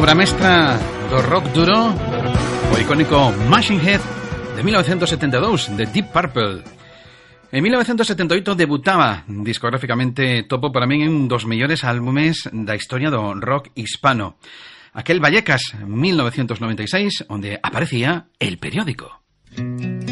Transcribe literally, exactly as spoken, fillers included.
obra mestra do rock duro, o icónico Machine Head de mil novecientos setenta e dous, de Deep Purple. En mil novecientos setenta e oito debutaba discográficamente Topo, para min un dos mellores álbumes da historia do rock hispano. Aquel Vallecas mil novecientos noventa e seis, onde aparecía El Periódico.